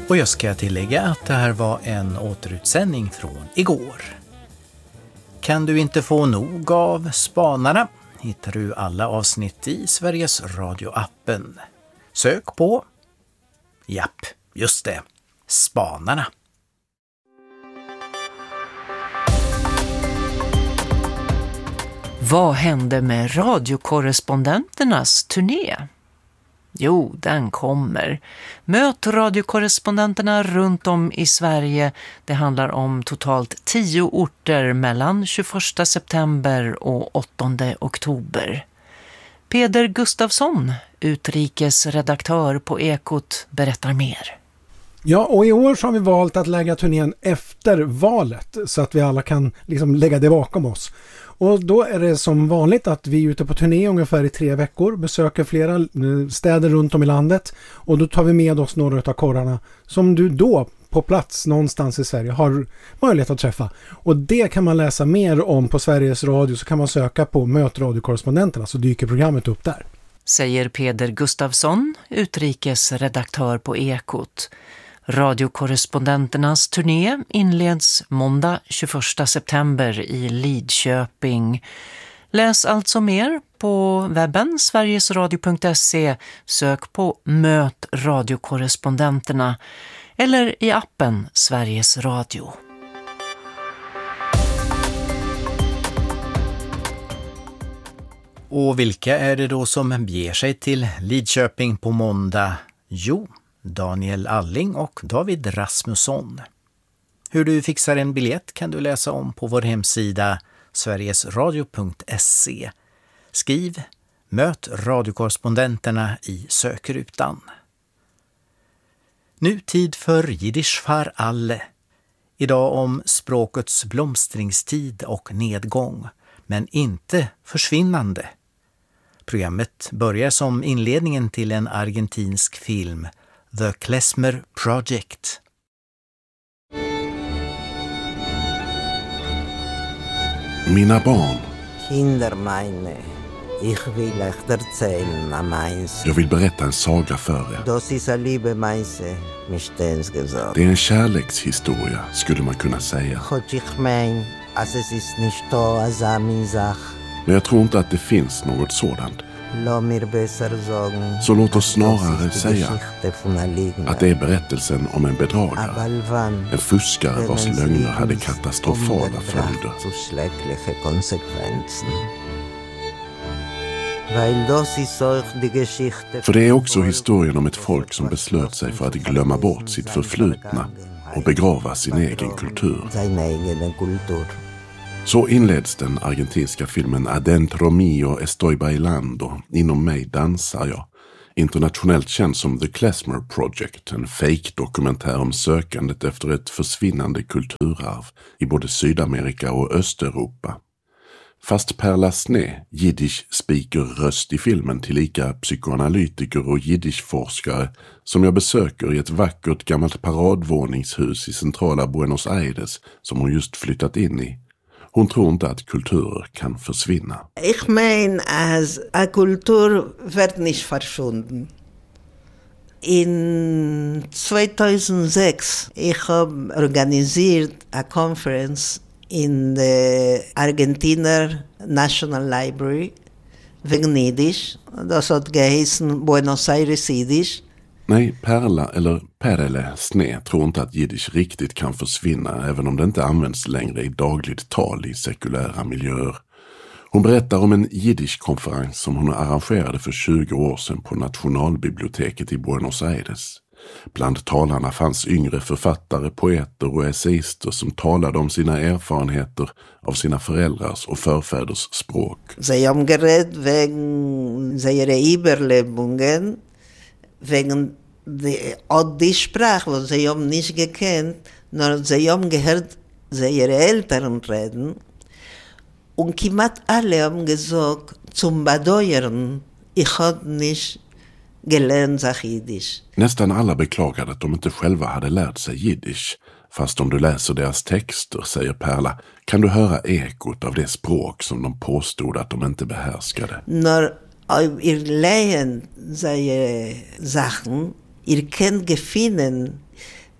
Och jag ska tillägga att det här var en återutsändning från igår. Kan du inte få nog av Spanarna hittar du alla avsnitt i Sveriges Radio-appen. Sök på, japp, just det, Spanarna. Vad hände med radiokorrespondenternas turné? Jo, den kommer. Möt radiokorrespondenterna runt om i Sverige. Det handlar om totalt 10 orter mellan 21 september och 8 oktober. Peder Gustafsson, utrikesredaktör på Ekot, berättar mer. Ja, och i år så har vi valt att lägga turnén efter valet så att vi alla kan liksom lägga det bakom oss. Och då är det som vanligt att vi är ute på turné ungefär i 3 veckor, besöker flera städer runt om i landet och då tar vi med oss några av korrarna som du då på plats någonstans i Sverige har möjlighet att träffa. Och det kan man läsa mer om på Sveriges Radio, så kan man söka på Möt radiokorrespondenterna så dyker programmet upp där. Säger Peder Gustafsson, utrikesredaktör på Ekot. Radiokorrespondenternas turné inleds måndag 21 september i Lidköping. Läs alltså mer på webben sverigesradio.se, sök på Möt radiokorrespondenterna eller i appen Sveriges Radio. Och vilka är det då som beger sig till Lidköping på måndag? Jo, Daniel Alling och David Rasmusson. Hur du fixar en biljett kan du läsa om på vår hemsida sverigesradio.se. Skriv Möt radiokorrespondenterna i sökrutan. Nu tid för Jiddisch för alle. Idag om språkets blomstringstid och nedgång, men inte försvinnande. Programmet börjar som inledningen till en argentinsk film, The Klezmer Project. Mina barn. Kinder meine, ich will euch erzählen am Mainz. Jag vill berätta en saga för er. Das ist eine Liebe Mainze, misstens gesagt. Det är en kärlekshistoria, skulle man kunna säga. Hot ich mein, als es ist nicht da, als min Sach. Men jag tror inte att det finns något sådant. Låt mig besser sagen. Så låt oss snarare säga att det är berättelsen om en bedragare. En fuskare vars lögner hade katastrofala följder. För det är också historien om ett folk som beslöt sig för att glömma bort sitt förflutna och begrava sin egen kultur. Så inleds den argentinska filmen Adentro mio estoy bailando, inom mig dansar jag. Internationellt känd som The Klezmer Project, en fake-dokumentär om sökandet efter ett försvinnande kulturarv i både Sydamerika och Östeuropa. Fast Perla Snä, jiddisch-speaker-röst i filmen, tillika psykoanalytiker och jiddisch-forskare som jag besöker i ett vackert gammalt paradvåningshus i centrala Buenos Aires som hon just flyttat in i. Hon tror inte att kulturer kan försvinna. Ich mein, als a Kultur wird nicht verschwunden. In 2006 ich habe organisiert a conference in the Argentiner National Library wegen Jiddisch. Das hat geheißen Buenos Aires Jiddisch. Nej, Perla eller Perle Snä tror inte att jiddisch riktigt kan försvinna även om det inte används längre i dagligt tal i sekulära miljöer. Hon berättar om en jiddisch-konferens som hon arrangerade för 20 år sedan på Nationalbiblioteket i Buenos Aires. Bland talarna fanns yngre författare, poeter och essayister som talade om sina erfarenheter av sina föräldrars och förfäders språk. Sie haben geredet wegen ihrer Überlebungen, wegen die Sprache, was sie haben nicht gekannt, nur sie haben gehört, ihre Eltern reden. Und kimat alle haben gesagt, zum Badeuern, ich habe nicht gelernt Jiddisch. Nästan alla beklagade att de inte själva hade lärt sig jiddisch. Fast om du läser deras texter, säger Perla, kan du höra ekot av det språk som de påstod att de inte behärskade. När ihr lehen säger Sachen, ihr könnt gefinnen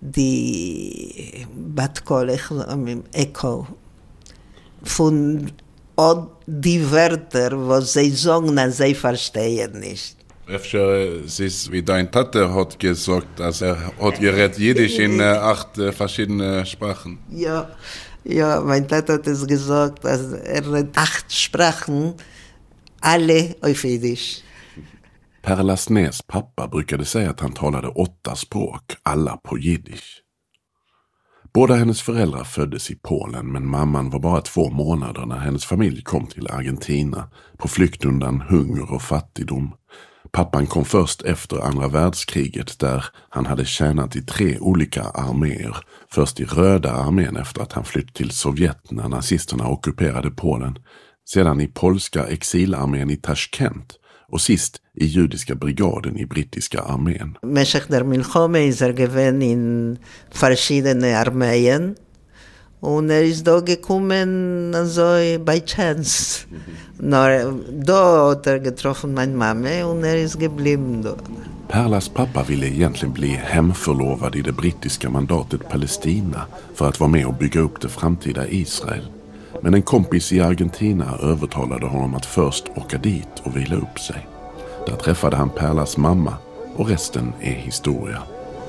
die Batkol, Echo, von all die Wörter, was sie sagen, und sie verstehen nicht. Efter wie dein Tate hat gesagt, dass hat geredet Jiddisch in 8 verschiedene Sprachen. Ja, mein Tate hat es gesagt, dass redet 8 Sprachen, alle auf Jiddisch. Perla Snés pappa brukade säga att han talade 8 språk, alla på jiddisch. Båda hennes föräldrar föddes i Polen, men mamman var bara 2 månader när hennes familj kom till Argentina på flykt undan hunger och fattigdom. Pappan kom först efter andra världskriget där han hade tjänat i 3 olika arméer. Först i Röda armén efter att han flytt till Sovjet när nazisterna ockuperade Polen. Sedan i polska exilarmén i Tashkent och sist i judiska brigaden i brittiska armén. Mäschach der Milchome ist gewesen in verschiedene Armeien und ist da gekommen also by chance. Da hat getroffen meine Mama und ist geblieben da. Perlas pappa ville egentligen bli hemförlovad i det brittiska mandatet Palestina för att vara med och bygga upp det framtida Israel. Men en kompis i Argentina övertalade honom att först åka dit och vila upp sig. Där träffade han Perlas mamma och resten är historia.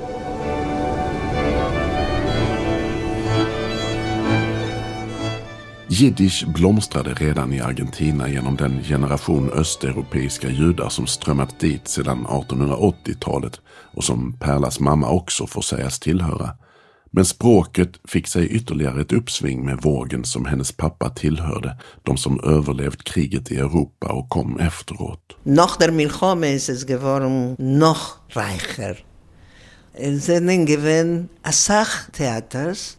Jiddisch blomstrade redan i Argentina genom den generation östeuropeiska judar som strömmat dit sedan 1880-talet och som Perlas mamma också får sägas tillhöra. Men språket fick sig ytterligare ett uppsving med vågen som hennes pappa tillhörde, de som överlevt kriget i Europa och kom efteråt. Nach der Milchome ist es geworden noch reicher. Es sind gewesen Asach-Theaters,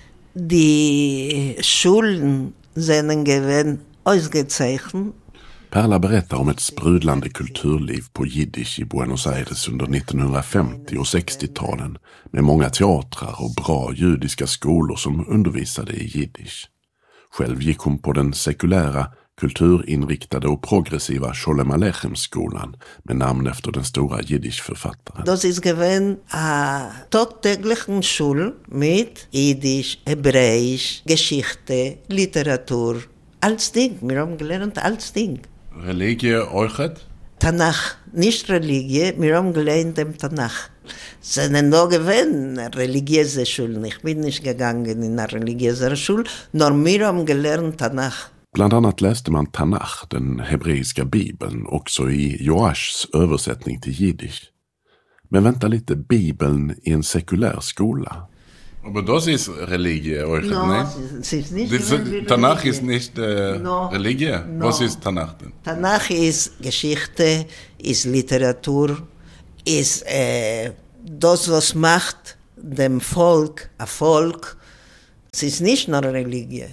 die Schulen sind gewesen ausgezeichnet. Perla berättar om ett sprudlande kulturliv på jiddisch i Buenos Aires under 1950- och 60-talen med många teatrar och bra judiska skolor som undervisade i jiddisch. Själv gick hon på den sekulära, kulturinriktade och progressiva Sholem Aleichem-skolan med namn efter den stora jiddischförfattaren. Das ist gewesen a tagtäglichen Schul mit Jiddisch, Hebräisch, Geschichte, Literatur, alles Ding. Wir haben gelernt alles Ding. Religie euchet? Tanach, nicht Religie, wir haben gelernt im Tanach. Es sind da gewesen religiöse Schulen. Ich bin nicht gegangen in eine religiöse Schule, nur wir haben gelernt Tanach. Bland annat läste man Tanach, den hebreiska bibeln, också i Joashs översättning till jiddisch. Men vänta lite, bibeln i en sekulär skola. Aber das ist Religie, euch, No, ne? es ist nicht Tanach Religie. ist nicht No. Religie. No. Was ist Tanach denn? Tanach ist Geschichte, ist Literatur, ist das, was macht dem Volk ein Volk. Es ist nicht nur Religie.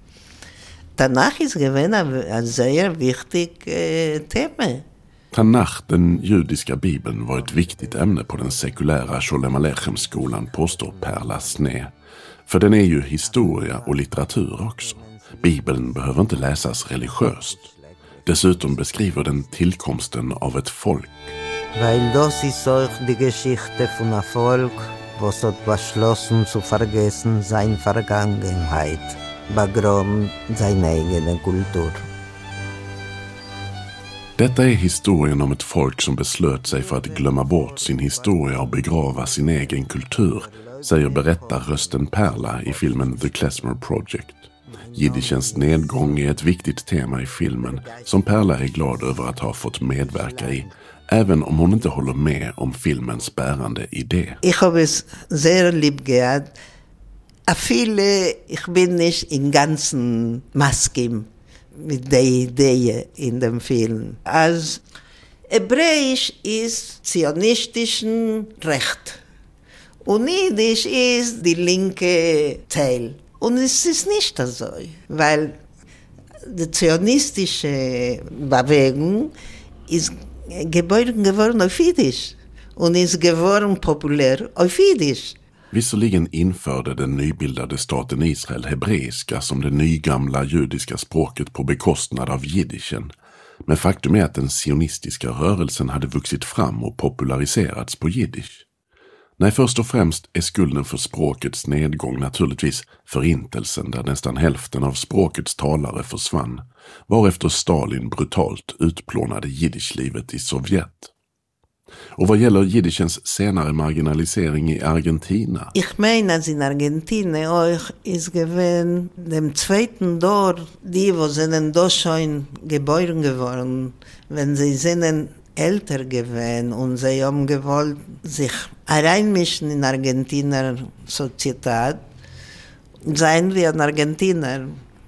Tanach ist gewesen ein sehr wichtiges Thema. Tanach, den judiska bibeln, var ett viktigt ämne på den sekulära Sholem Aleichem-skolan, påstår Perla Sné. För den är ju historia och litteratur också. Bibeln behöver inte läsas religiöst. Dessutom beskriver den tillkomsten av ett folk. Weil das ist auch die Geschichte von einem Volk, was hat beschlossen zu vergessen seine Vergangenheit, begraben seine eigene Kultur. Detta är historien om ett folk som beslöt sig för att glömma bort sin historia och begrava sin egen kultur, säger berättarrösten Perla i filmen The Klezmer Project. Jiddischens nedgång är ett viktigt tema i filmen som Perla är glad över att ha fått medverka i, även om hon inte håller med om filmens bärande idé. Ich habe es sehr lieb gehabt. Viele, ich bin nicht im ganzen Maskim mit der Idee in dem Film. Als Hebräisch ist zionistischen Recht und Jiddisch ist die linke Teil. Und es ist nicht so, weil die zionistische Bewegung ist geboren geworden auf Jiddisch und ist geworden populär auf Jiddisch. Visserligen införde den nybildade staten Israel hebreiska som det nygamla judiska språket på bekostnad av jiddischen. Men faktum är att den sionistiska rörelsen hade vuxit fram och populariserats på jiddisch. Nej, först och främst är skulden för språkets nedgång naturligtvis förintelsen där nästan hälften av språkets talare försvann, varefter Stalin brutalt utplånade jiddischlivet i Sovjet. Och vad gäller jiddischens senare marginalisering i Argentina? Ich meine, als in Argentina euch ist gewesen dem zweiten Dorf, die, wo sind da schon geboren geworden, wenn sie sind älter gewesen und sie haben gewollt sich reinmischen in Argentiner Sozietät, seien wir ein Argentiner.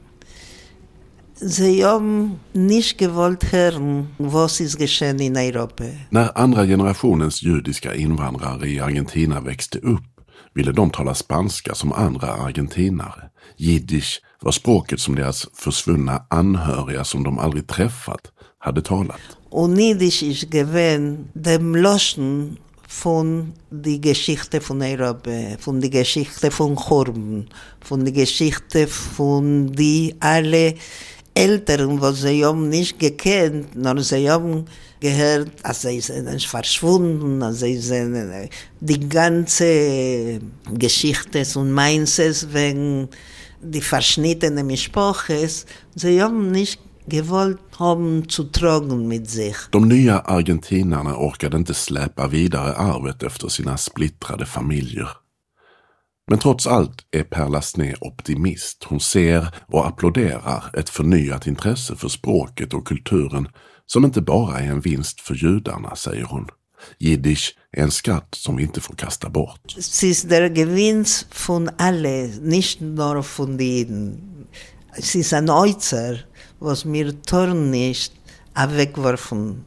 Sie haben nicht gewollt hören, was ist geschehen in Europa. När andra generationens judiska invandrare i Argentina växte upp ville de tala spanska som andra argentinare. Jiddisch var språket som deras försvunna anhöriga som de aldrig träffat hade talat. Und Jiddisch ist gewesen dem Loschen von die Geschichte von Europa, von die Geschichte von Churban, von die Geschichte von die alle Eltern, was sie haben nicht gekannt, nur sie haben gehört, dass sie sind verschwunden, dass sie sind die ganze Geschichte und Mainzes wegen die verschnittenen Mischproches, sie haben nicht gewollt haben zu tragen mit sich. De nya argentinarna orkade inte släpa vidare arvet efter sina splittrade familjer. Men trots allt är Perla Sne optimist. Hon ser och applåderar ett förnyat intresse för språket och kulturen som inte bara är en vinst för judarna, säger hon. Jiddisch är en skatt som vi inte får kasta bort. Es ist der Gewinn von alle, nicht nur von den. Es ist ein Äußer, was mir tun nicht wegwerfen.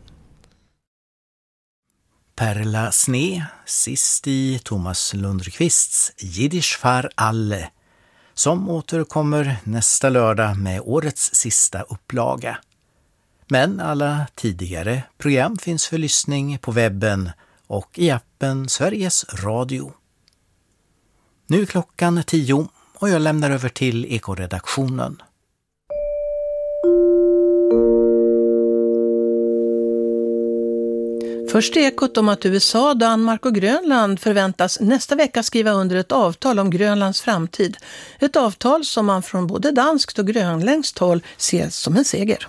Perla Sne, sist i Thomas Lundqvists Jiddisch för alle, som återkommer nästa lördag med årets sista upplaga. Men alla tidigare program finns för lyssning på webben och i appen Sveriges Radio. Nu är klockan 10 och jag lämnar över till Ekoredaktionen. Först är ekot om att USA, Danmark och Grönland förväntas nästa vecka skriva under ett avtal om Grönlands framtid. Ett avtal som man från både danskt och grönländskt håll ser som en seger.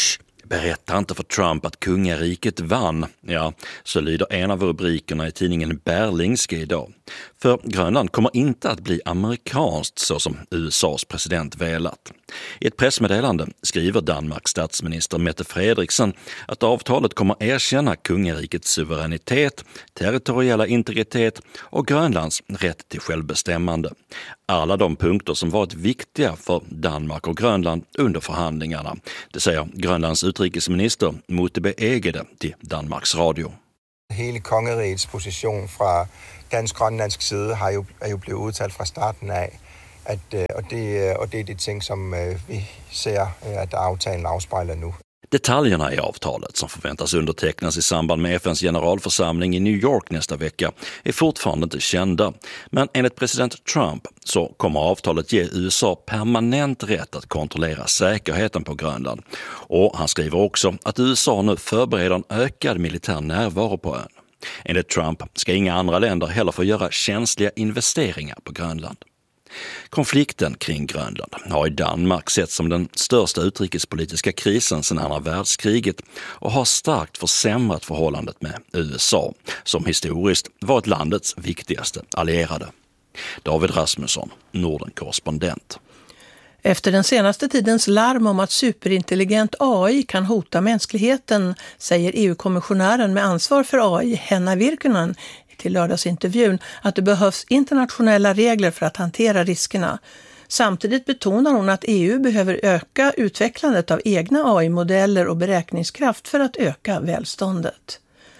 Berätta inte för Trump att kungariket vann. Ja, så lyder en av rubrikerna i tidningen Berlingske idag. För Grönland kommer inte att bli amerikanskt så som USAs president velat. I ett pressmeddelande skriver Danmarks statsminister Mette Frederiksen att avtalet kommer erkänna kungarikets suveränitet, territoriella integritet och Grönlands rätt till självbestämmande. Alla de punkter som varit viktiga för Danmark och Grönland under förhandlingarna. Det säger Grönlands utrikesminister Motebe Egede till Danmarks Radio. Hele kongerigets position fra dansk-grønlandsk side er jo blevet udtalt fra starten af, og det er de ting som vi ser at aftalen afspejler nu. Detaljerna i avtalet som förväntas undertecknas i samband med FNs generalförsamling i New York nästa vecka är fortfarande inte kända. Men enligt president Trump så kommer avtalet ge USA permanent rätt att kontrollera säkerheten på Grönland. Och han skriver också att USA nu förbereder en ökad militär närvaro på ön. Enligt Trump ska inga andra länder heller få göra känsliga investeringar på Grönland. Konflikten kring Grönland har i Danmark sett som den största utrikespolitiska krisen sedan andra världskriget och har starkt försämrat förhållandet med USA, som historiskt varit landets viktigaste allierade. David Rasmusson, Norden-korrespondent. Efter den senaste tidens larm om att superintelligent AI kan hota mänskligheten, säger EU-kommissionären med ansvar för AI, Henna Virkkunen, till lördagsintervjun att det behövs internationella regler för att hantera riskerna. Samtidigt betonar hon att EU behöver öka utvecklandet av egna AI-modeller och beräkningskraft för att öka välståndet.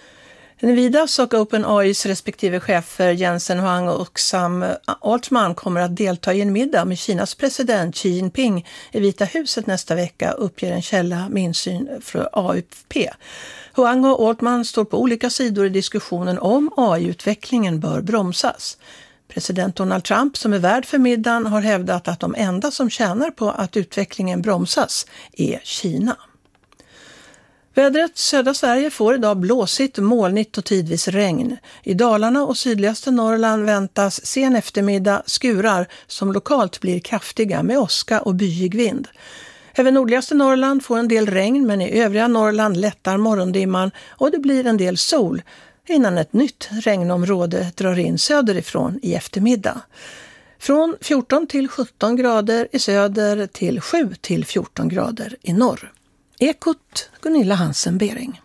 Nvidias och OpenAIs respektive chefer Jensen Huang och Sam Altman kommer att delta i en middag med Kinas president Xi Jinping i Vita huset nästa vecka, uppger en källa med insyn för AFP. Huang och Altman står på olika sidor i diskussionen om AI-utvecklingen bör bromsas. President Donald Trump, som är värd för middagen, har hävdat att de enda som tjänar på att utvecklingen bromsas är Kina. Vädret: södra Sverige får idag blåsigt, molnigt och tidvis regn. I Dalarna och sydligaste Norrland väntas sen eftermiddag skurar som lokalt blir kraftiga med åska och byig vind. Även nordligaste Norrland får en del regn, men i övriga Norrland lättar morgondimman och det blir en del sol innan ett nytt regnområde drar in söderifrån i eftermiddag. Från 14 till 17 grader i söder till 7 till 14 grader i norr. Ekot, Gunilla Hansen-Bering.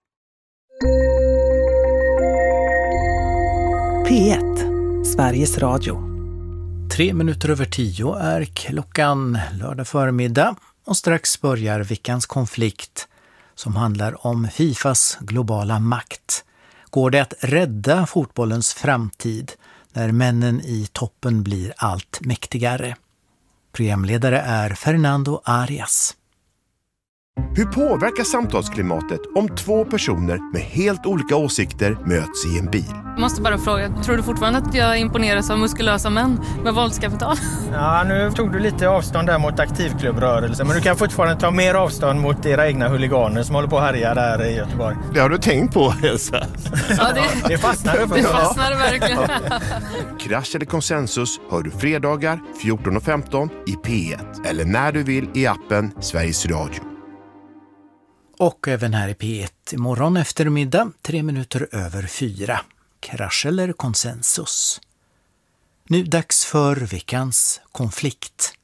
P1, Sveriges Radio. 10:03 är klockan, lördag förmiddag, och strax börjar veckans konflikt som handlar om Fifas globala makt. Går det att rädda fotbollens framtid när männen i toppen blir allt mäktigare? Programledare är Fernando Arias. Hur påverkar samtalsklimatet om två personer med helt olika åsikter möts i en bil? Jag måste bara fråga, tror du fortfarande att jag imponeras av muskulösa män med våldskapital? Ja, nu tog du lite avstånd där mot aktivklubbrörelsen, men du kan fortfarande ta mer avstånd mot era egna huliganer som håller på att härja där i Göteborg. Det har du tänkt på, Elsa? Ja, det fastnade för det fastnade verkligen. Krasch eller konsensus hör du fredagar 14:15 i P1 eller när du vill i appen Sveriges Radio. Och även här i P1 imorgon eftermiddag 4:03. Krasch eller konsensus. Nu dags för veckans konflikt.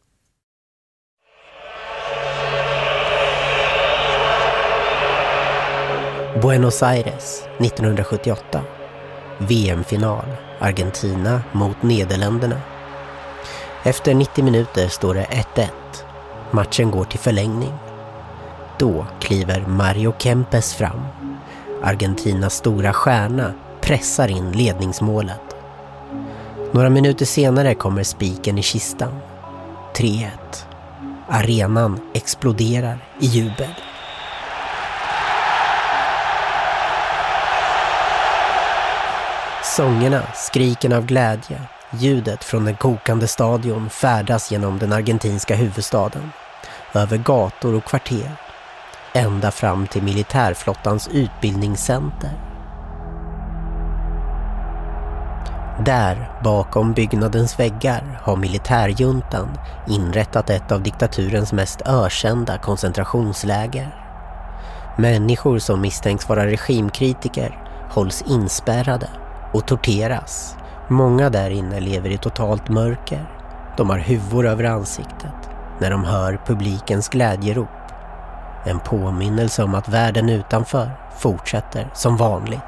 Buenos Aires 1978. VM-final. Argentina mot Nederländerna. Efter 90 minuter står det 1-1. Matchen går till förlängning. Då kliver Mario Kempes fram. Argentinas stora stjärna pressar in ledningsmålet. Några minuter senare kommer spiken i kistan. 3-1. Arenan exploderar i jubel. Sångerna, skriken av glädje, ljudet från den kokande stadion färdas genom den argentinska huvudstaden. Över gator och kvarter. Ända fram till militärflottans utbildningscenter. Där, bakom byggnadens väggar, har militärjuntan inrättat ett av diktaturens mest ökända koncentrationsläger. Människor som misstänks vara regimkritiker hålls inspärrade och torteras. Många där inne lever i totalt mörker. De har huvor över ansiktet när de hör publikens glädjerop. En påminnelse om att världen utanför fortsätter som vanligt.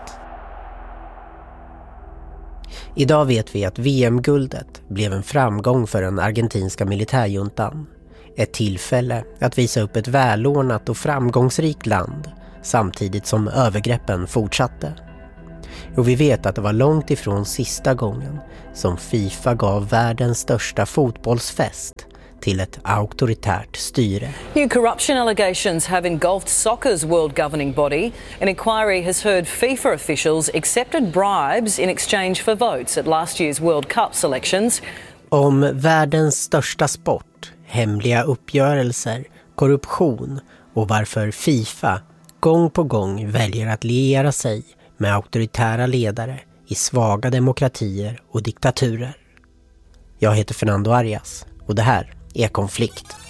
Idag vet vi att VM-guldet blev en framgång för den argentinska militärjuntan. Ett tillfälle att visa upp ett välordnat och framgångsrikt land samtidigt som övergreppen fortsatte. Och vi vet att det var långt ifrån sista gången som FIFA gav världens största fotbollsfest till ett auktoritärt styre. New corruption allegations have engulfed soccer's world governing body. An inquiry has heard FIFA officials accepted bribes in exchange for votes at last year's World Cup selections. Om världens största sport, hemliga uppgörelser, korruption och varför FIFA gång på gång väljer att liera sig med auktoritära ledare i svaga demokratier och diktaturer. Jag heter Fernando Arias och det här är Konflikt.